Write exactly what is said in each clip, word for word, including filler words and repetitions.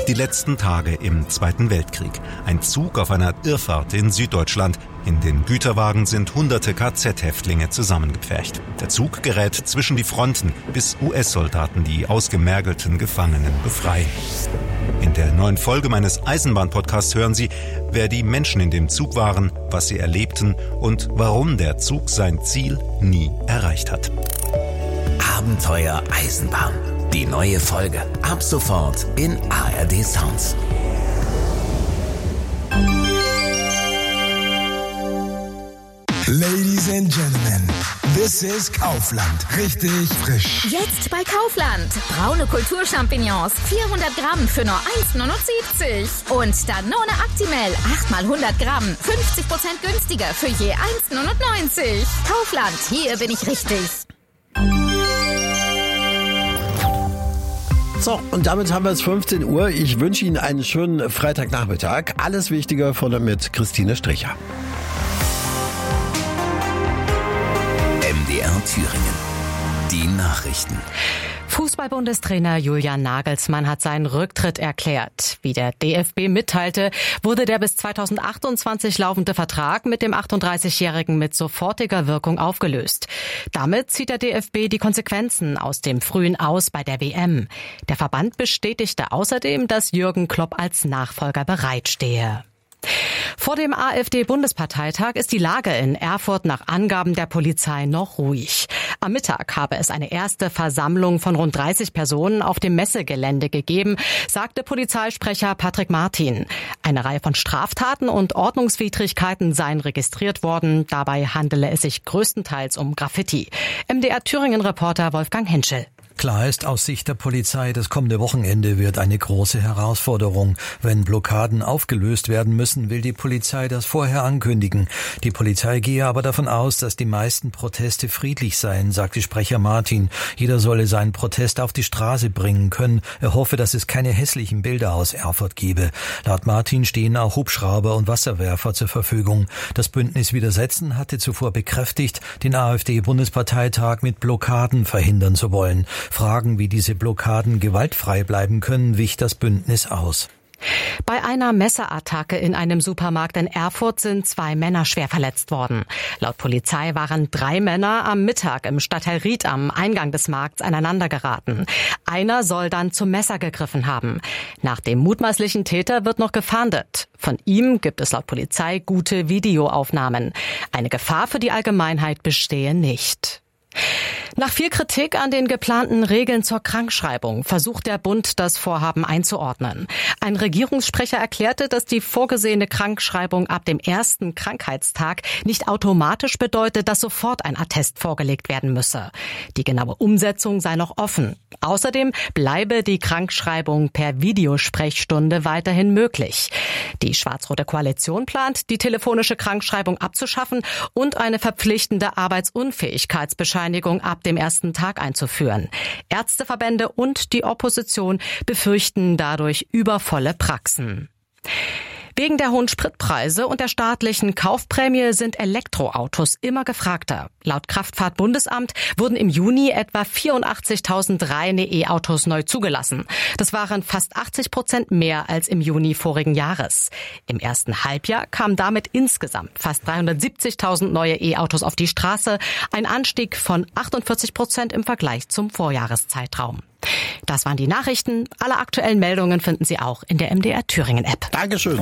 Die letzten Tage im Zweiten Weltkrieg. Ein Zug auf einer Irrfahrt in Süddeutschland. In den Güterwagen sind hunderte K Z-Häftlinge zusammengepfercht. Der Zug gerät zwischen die Fronten, bis U S-Soldaten die ausgemergelten Gefangenen befreien. In der neuen Folge meines Eisenbahn-Podcasts hören Sie, wer die Menschen in dem Zug waren, was sie erlebten und warum der Zug sein Ziel nie erreicht hat. Abenteuer Eisenbahn. Die neue Folge. Ab sofort in A R D Sounds. Ladies and Gentlemen, this is Kaufland. Richtig frisch. Jetzt bei Kaufland. Braune Kulturchampignons, vierhundert Gramm für nur eins neunundsiebzig. Und Danone Actimel, acht mal hundert Gramm, fünfzig Prozent günstiger für je eins neunundneunzig. Kaufland, hier bin ich richtig. So, und damit haben wir es fünfzehn Uhr. Ich wünsche Ihnen einen schönen Freitagnachmittag. Alles Wichtige von und mit Christine Stricher. M D R Thüringen. Die Nachrichten. Fußball-Bundestrainer Julian Nagelsmann hat seinen Rücktritt erklärt. Wie der D F B mitteilte, wurde der bis zweitausendachtundzwanzig laufende Vertrag mit dem achtunddreißigjährigen mit sofortiger Wirkung aufgelöst. Damit zieht der D F B die Konsequenzen aus dem frühen Aus bei der W M. Der Verband bestätigte außerdem, dass Jürgen Klopp als Nachfolger bereitstehe. Vor dem AfD-Bundesparteitag ist die Lage in Erfurt nach Angaben der Polizei noch ruhig. Am Mittag habe es eine erste Versammlung von rund dreißig Personen auf dem Messegelände gegeben, sagte Polizeisprecher Patrick Martin. Eine Reihe von Straftaten und Ordnungswidrigkeiten seien registriert worden. Dabei handele es sich größtenteils um Graffiti. M D R Thüringen-Reporter Wolfgang Henschel. Klar ist aus Sicht der Polizei, das kommende Wochenende wird eine große Herausforderung. Wenn Blockaden aufgelöst werden müssen, will die Polizei das vorher ankündigen. Die Polizei gehe aber davon aus, dass die meisten Proteste friedlich seien, sagte Sprecher Martin. Jeder solle seinen Protest auf die Straße bringen können. Er hoffe, dass es keine hässlichen Bilder aus Erfurt gebe. Laut Martin stehen auch Hubschrauber und Wasserwerfer zur Verfügung. Das Bündnis Widersetzen hatte zuvor bekräftigt, den AfD-Bundesparteitag mit Blockaden verhindern zu wollen. Fragen, wie diese Blockaden gewaltfrei bleiben können, wich das Bündnis aus. Bei einer Messerattacke in einem Supermarkt in Erfurt sind zwei Männer schwer verletzt worden. Laut Polizei waren drei Männer am Mittag im Stadtteil Ried am Eingang des Markts aneinandergeraten. Einer soll dann zum Messer gegriffen haben. Nach dem mutmaßlichen Täter wird noch gefahndet. Von ihm gibt es laut Polizei gute Videoaufnahmen. Eine Gefahr für die Allgemeinheit bestehe nicht. Nach viel Kritik an den geplanten Regeln zur Krankschreibung versucht der Bund, das Vorhaben einzuordnen. Ein Regierungssprecher erklärte, dass die vorgesehene Krankschreibung ab dem ersten Krankheitstag nicht automatisch bedeutet, dass sofort ein Attest vorgelegt werden müsse. Die genaue Umsetzung sei noch offen. Außerdem bleibe die Krankschreibung per Videosprechstunde weiterhin möglich. Die schwarz-rote Koalition plant, die telefonische Krankschreibung abzuschaffen und eine verpflichtende Arbeitsunfähigkeitsbescheinigung ab dem ersten Tag einzuführen. Ärzteverbände und die Opposition befürchten dadurch übervolle Praxen. Wegen der hohen Spritpreise und der staatlichen Kaufprämie sind Elektroautos immer gefragter. Laut Kraftfahrtbundesamt wurden im Juni etwa vierundachtzigtausend reine E-Autos neu zugelassen. Das waren fast achtzig Prozent mehr als im Juni vorigen Jahres. Im ersten Halbjahr kamen damit insgesamt fast dreihundertsiebzigtausend neue E-Autos auf die Straße, ein Anstieg von achtundvierzig Prozent im Vergleich zum Vorjahreszeitraum. Das waren die Nachrichten. Alle aktuellen Meldungen finden Sie auch in der M D R Thüringen App. Dankeschön.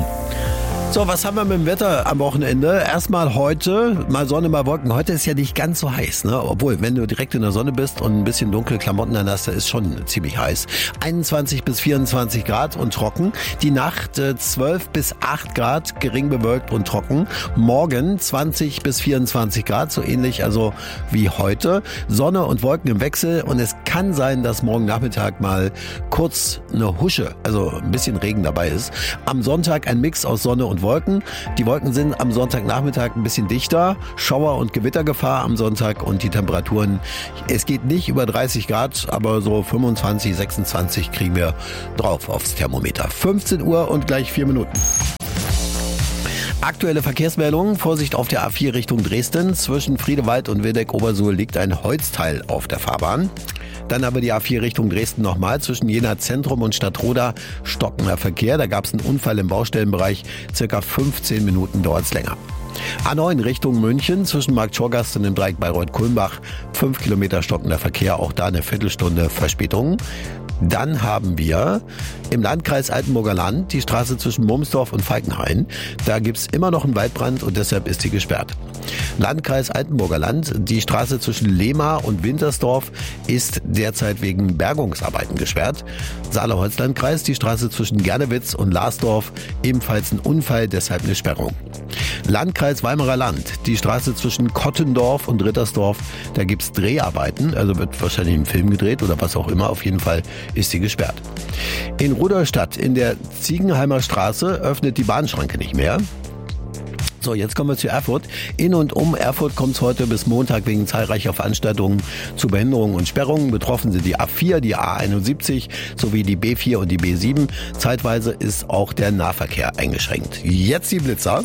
So, was haben wir mit dem Wetter am Wochenende? Erstmal heute, mal Sonne, mal Wolken. Heute ist ja nicht ganz so heiß, ne? Obwohl, wenn du direkt in der Sonne bist und ein bisschen dunkle Klamotten dann hast, ist schon ziemlich heiß. einundzwanzig bis vierundzwanzig Grad und trocken. Die Nacht äh, zwölf bis acht Grad, gering bewölkt und trocken. Morgen zwanzig bis vierundzwanzig Grad, so ähnlich also wie heute. Sonne und Wolken im Wechsel und es kann sein, dass morgen Nachmittag mal kurz eine Husche, also ein bisschen Regen dabei ist. Am Sonntag ein Mix aus Sonne und Wolken. Die Wolken sind am Sonntagnachmittag ein bisschen dichter. Schauer- und Gewittergefahr am Sonntag und die Temperaturen, es geht nicht über dreißig Grad, aber so fünfundzwanzig, sechsundzwanzig kriegen wir drauf aufs Thermometer. fünfzehn Uhr und gleich vier Minuten. Aktuelle Verkehrsmeldungen. Vorsicht auf der A vier Richtung Dresden. Zwischen Friedewald und Wildeck-Obersuhl liegt ein Holzteil auf der Fahrbahn. Dann haben wir die A vier Richtung Dresden nochmal. Zwischen Jena Zentrum und Stadtroda stockender Verkehr. Da gab es einen Unfall im Baustellenbereich. Circa fünfzehn Minuten dauert es länger. A neun Richtung München zwischen Marktschorgast und dem Dreieck Bayreuth-Kulmbach. Fünf Kilometer stockender Verkehr. Auch da eine Viertelstunde Verspätung. Dann haben wir im Landkreis Altenburger Land die Straße zwischen Mumsdorf und Falkenhain. Da gibt's immer noch einen Waldbrand und deshalb ist sie gesperrt. Landkreis Altenburger Land, die Straße zwischen Lehmar und Wintersdorf ist derzeit wegen Bergungsarbeiten gesperrt. Saale-Holzlandkreis, die Straße zwischen Gernewitz und Larsdorf, ebenfalls ein Unfall, deshalb eine Sperrung. Landkreis Weimarer Land, die Straße zwischen Kottendorf und Rittersdorf, da gibt's Dreharbeiten, also wird wahrscheinlich ein Film gedreht oder was auch immer, auf jeden Fall ist sie gesperrt. In Rudolstadt in der Ziegenheimer Straße öffnet die Bahnschranke nicht mehr. So, jetzt kommen wir zu Erfurt. In und um Erfurt kommt es heute bis Montag wegen zahlreicher Veranstaltungen zu Behinderungen und Sperrungen. Betroffen sind die A vier, die A einundsiebzig sowie die B vier und die B sieben. Zeitweise ist auch der Nahverkehr eingeschränkt. Jetzt die Blitzer.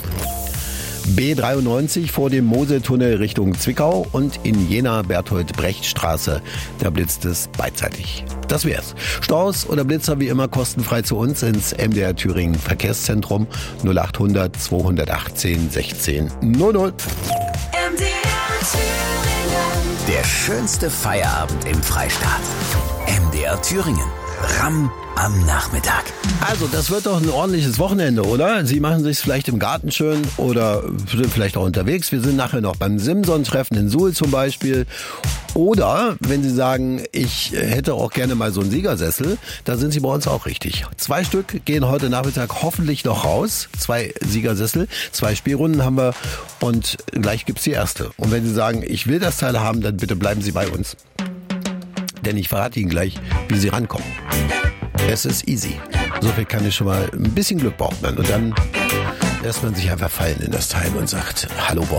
B dreiundneunzig vor dem Moseltunnel Richtung Zwickau und in Jena Berthold-Brecht-Straße. Da blitzt es beidseitig. Das wär's. Staus oder Blitzer wie immer kostenfrei zu uns ins M D R Thüringen Verkehrszentrum null achthundert zweihundertachtzehn sechzehn null null. M D R Thüringen. Der schönste Feierabend im Freistaat. M D R Thüringen. Ramm am Nachmittag. Also, das wird doch ein ordentliches Wochenende, oder? Sie machen sich's vielleicht im Garten schön oder sind vielleicht auch unterwegs. Wir sind nachher noch beim Simson-Treffen in Suhl zum Beispiel. Oder, wenn Sie sagen, ich hätte auch gerne mal so einen Siegersessel, da sind Sie bei uns auch richtig. Zwei Stück gehen heute Nachmittag hoffentlich noch raus. Zwei Siegersessel, zwei Spielrunden haben wir und gleich gibt's die erste. Und wenn Sie sagen, ich will das Teil haben, dann bitte bleiben Sie bei uns. Denn ich verrate Ihnen gleich, wie Sie rankommen. Es ist easy. So viel kann ich schon mal, ein bisschen Glück braucht man. Und dann lässt man sich einfach fallen in das Teil und sagt, hallo Bob.